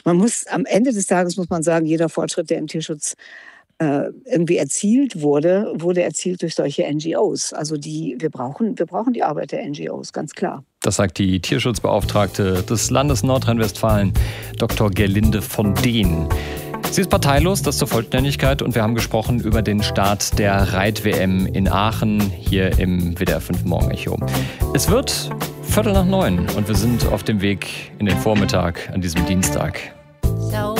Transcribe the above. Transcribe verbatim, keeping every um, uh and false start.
Man muss am Ende des Tages, muss man sagen, jeder Fortschritt, der im Tierschutz äh, irgendwie erzielt wurde, wurde erzielt durch solche N G Os. Also die, wir brauchen, wir brauchen die Arbeit der N G Os, ganz klar. Das sagt die Tierschutzbeauftragte des Landes Nordrhein-Westfalen, Doktor Gerlinde von Dehn. Sie ist parteilos, das zur Vollständigkeit, und wir haben gesprochen über den Start der Reit-W M in Aachen hier im W D R fünf Morgenecho. Es wird Viertel nach neun und wir sind auf dem Weg in den Vormittag an diesem Dienstag.